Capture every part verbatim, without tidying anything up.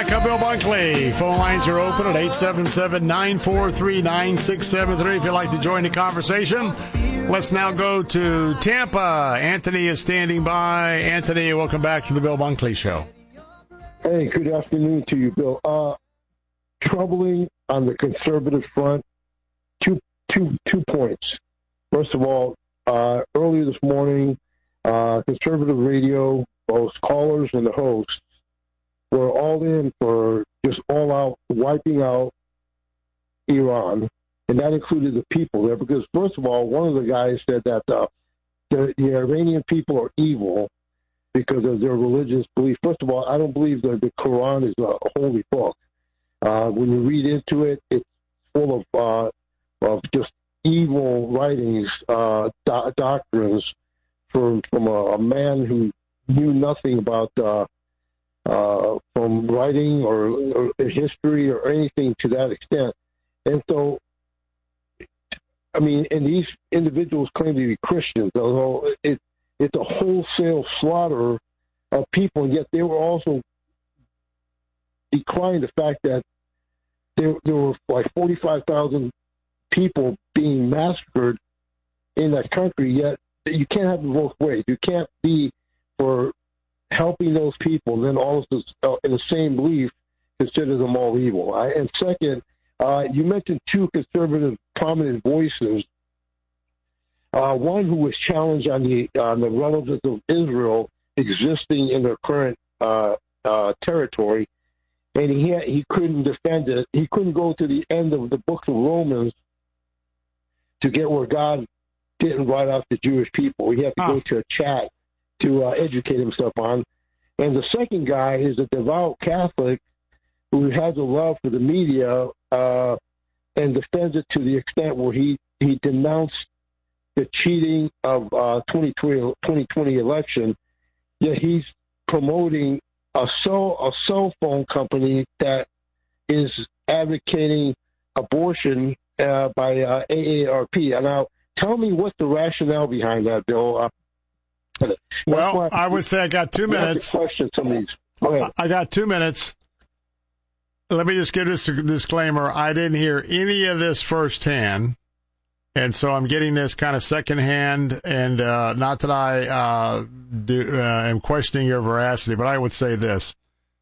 back. I'm Bill Bunkley. Phone lines are open at eight seven seven, nine four three, nine six seven three if you'd like to join the conversation. Let's now go to Tampa. Anthony is standing by. Anthony, welcome back to the Bill Bunkley Show. Hey, good afternoon to you, Bill. Uh, troubling on the conservative front, two, two, two points. First of all, uh, earlier this morning, uh, conservative radio, both callers and the hosts, were all in for just all-out wiping out Iran, and that included the people there. Because, first of all, one of the guys said that uh, the, the Iranian people are evil because of their religious belief. First of all, I don't believe that the Quran is a holy book. Uh, when you read into it, it's full of uh, of just evil writings, uh, do- doctrines from from a, a man who knew nothing about uh, uh, from writing or, or history or anything to that extent. And so, I mean, and these individuals claim to be Christians, although it, it's a wholesale slaughter of people, and yet they were also decrying the fact that there, there were like forty-five thousand people being massacred in that country, yet you can't have it both ways. You can't be for helping those people, and then also uh, in the same belief, consider them all evil. I, and second, uh, you mentioned two conservative prominent voices. Uh, one who was challenged on the on the relevance of Israel existing in their current uh, uh, territory, and he had, he couldn't defend it. He couldn't go to the end of the book of Romans to get where God didn't write off the Jewish people. He had to oh. go to a chat to uh, educate himself on. And the second guy is a devout Catholic who has a love for the media uh, and defends it to the extent where he, he denounced the cheating of uh, twenty twenty election, yet he's promoting a cell, a cell phone company that is advocating abortion uh, by uh, A A R P. And now, tell me what's the rationale behind that, Bill. Uh, well, I would say I got two minutes. Question some of these. Go ahead. I got two minutes. Let me just give this a disclaimer. I didn't hear any of this firsthand, and so I'm getting this kind of secondhand. And uh, not that I uh, do, uh, am questioning your veracity, but I would say this.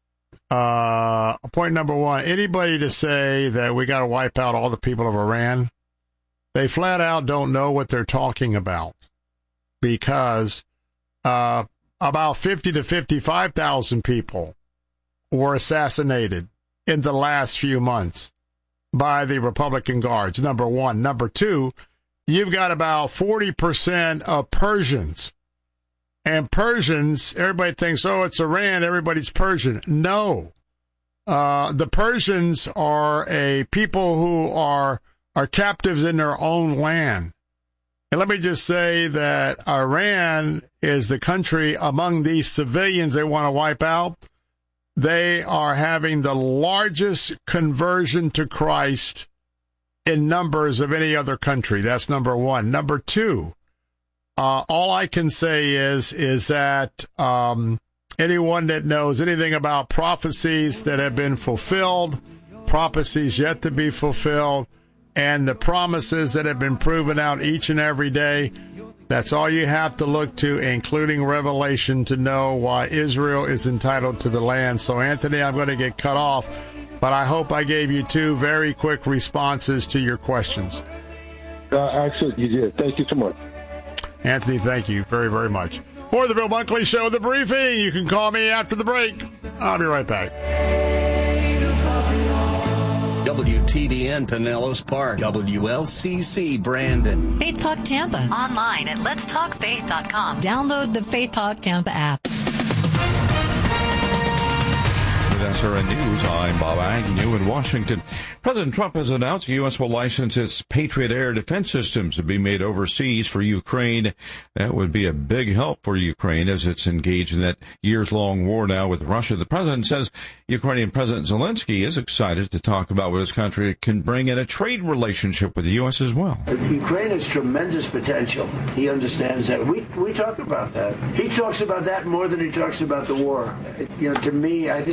Uh, point number one, anybody to say that we got to wipe out all the people of Iran, they flat out don't know what they're talking about, because uh, about fifty to fifty-five thousand people were assassinated in the last few months by the Republican Guards, number one. Number two, you've got about forty percent of Persians. And Persians, everybody thinks, oh, it's Iran, everybody's Persian. No. Uh, the Persians are a people who are are captives in their own land. And let me just say that Iran is the country among these civilians they want to wipe out. They are having the largest conversion to Christ in numbers of any other country. That's number one. Number two, uh, all I can say is, is that um, anyone that knows anything about prophecies that have been fulfilled, prophecies yet to be fulfilled, and the promises that have been proven out each and every day, that's all you have to look to, including Revelation, to know why Israel is entitled to the land. So, Anthony, I'm going to get cut off, but I hope I gave you two very quick responses to your questions. Uh, actually, you did. Thank you so much. Anthony, thank you very, very much. For the Bill Bunkley Show, The Briefing, you can call me after the break. I'll be right back. W T B N Pinellas Park, W L C C Brandon. Faith Talk Tampa. Online at lets talk faith dot com. Download the Faith Talk Tampa app. With S R N News, I'm Bob Agnew in Washington. President Trump has announced the U S will license its Patriot air defense systems to be made overseas for Ukraine. That would be a big help for Ukraine as it's engaged in that years-long war now with Russia. The president says Ukrainian President Zelensky is excited to talk about what his country can bring in a trade relationship with the U S as well. Ukraine has tremendous potential. He understands that. We we talk about that. He talks about that more than he talks about the war. You know, to me, I think it's I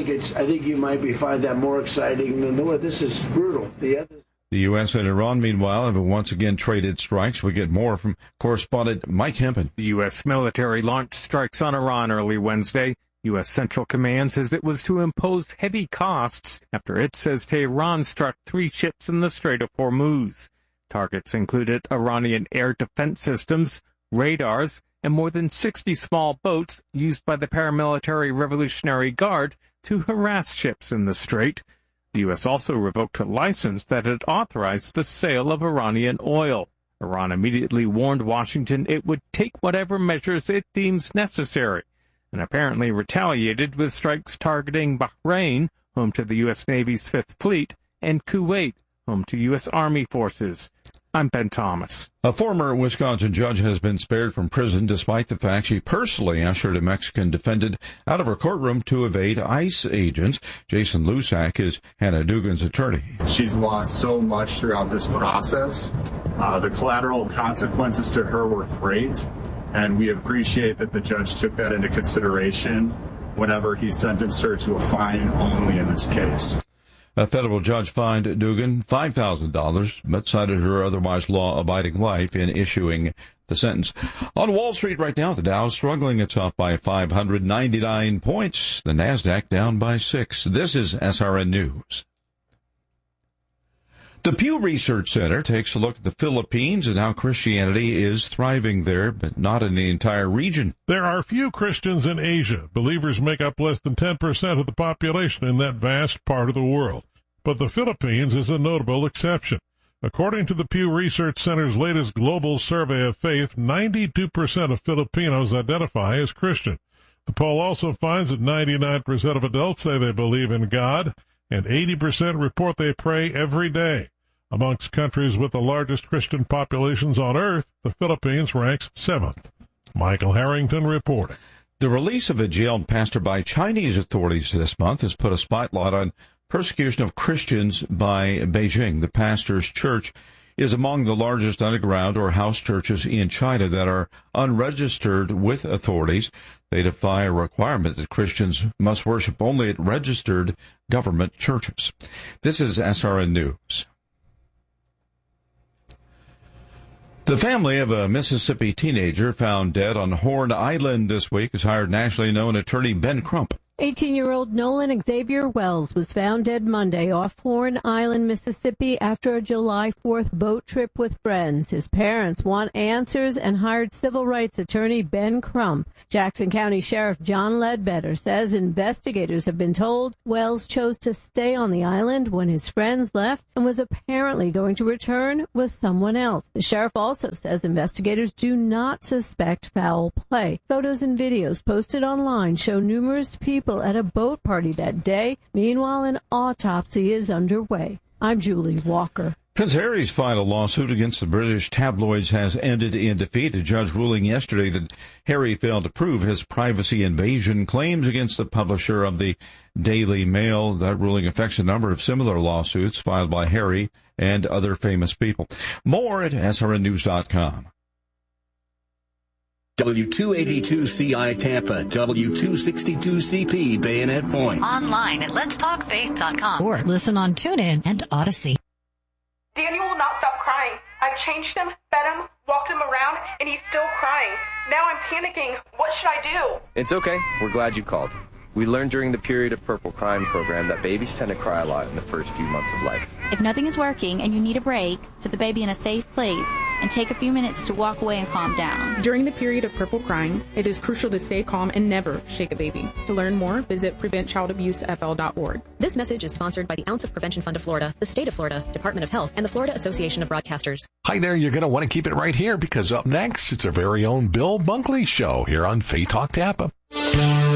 think you might be find that more exciting than the one. This is brutal. The other. The U S and Iran, meanwhile, have once again traded strikes. We get more from correspondent Mike Hempen. The U S military launched strikes on Iran early Wednesday. U S Central Command says it was to impose heavy costs after it says Tehran struck three ships in the Strait of Hormuz. Targets included Iranian air defense systems, radars, and more than sixty small boats used by the paramilitary Revolutionary Guard to harass ships in the strait. The U S also revoked a license that had authorized the sale of Iranian oil. Iran immediately warned Washington it would take whatever measures it deems necessary, and apparently retaliated with strikes targeting Bahrain, home to the U S Navy's Fifth Fleet, and Kuwait, home to U S Army forces. I'm Ben Thomas. A former Wisconsin judge has been spared from prison despite the fact she personally ushered a Mexican defendant out of her courtroom to evade ICE agents. Jason Lusak is Hannah Dugan's attorney. She's lost so much throughout this process. Uh, the collateral consequences to her were great, and we appreciate that the judge took that into consideration whenever he sentenced her to a fine only in this case. A federal judge fined Dugan five thousand dollars, but cited her otherwise law-abiding life in issuing the sentence. On Wall Street right now, the Dow struggling. It's off by five hundred ninety-nine points. The NASDAQ down by six. This is S R N News. The Pew Research Center takes a look at the Philippines and how Christianity is thriving there, but not in the entire region. There are few Christians in Asia. Believers make up less than ten percent of the population in that vast part of the world. But the Philippines is a notable exception. According to the Pew Research Center's latest global survey of faith, ninety-two percent of Filipinos identify as Christian. The poll also finds that ninety-nine percent of adults say they believe in God, and eighty percent report they pray every day. Amongst countries with the largest Christian populations on earth, the Philippines ranks seventh. Michael Harrington reporting. The release of a jailed pastor by Chinese authorities this month has put a spotlight on persecution of Christians by Beijing. The pastor's church is among the largest underground or house churches in China that are unregistered with authorities. They defy a requirement that Christians must worship only at registered government churches. This is S R N News. The family of a Mississippi teenager found dead on Horn Island this week has hired nationally known attorney Ben Crump. eighteen-year-old Nolan Xavier Wells was found dead Monday off Horn Island, Mississippi, after a July fourth boat trip with friends. His parents want answers and hired civil rights attorney Ben Crump. Jackson County Sheriff John Ledbetter says investigators have been told Wells chose to stay on the island when his friends left and was apparently going to return with someone else. The sheriff also says investigators do not suspect foul play. Photos and videos posted online show numerous people at a boat party that day. Meanwhile, an autopsy is underway. I'm Julie Walker. Prince Harry's final lawsuit against the British tabloids has ended in defeat. A judge ruling yesterday that Harry failed to prove his privacy invasion claims against the publisher of the Daily Mail. That ruling affects a number of similar lawsuits filed by Harry and other famous people. More at S R N news dot com. W two eighty-two C I Tampa, W two sixty-two C P Bayonet Point. Online at lets talk faith dot com. Or listen on TuneIn and Odyssey. Daniel will not stop crying. I've changed him, fed him, walked him around, and he's still crying. Now I'm panicking. What should I do? It's okay. We're glad you called. We learned during the Period of Purple Crying program that babies tend to cry a lot in the first few months of life. If nothing is working and you need a break, put the baby in a safe place and take a few minutes to walk away and calm down. During the period of purple crying, it is crucial to stay calm and never shake a baby. To learn more, visit prevent child abuse f l dot org. This message is sponsored by the Ounce of Prevention Fund of Florida, the State of Florida, Department of Health, and the Florida Association of Broadcasters. Hi there, you're going to want to keep it right here because up next, it's our very own Bill Bunkley Show here on Faith Talk Tampa.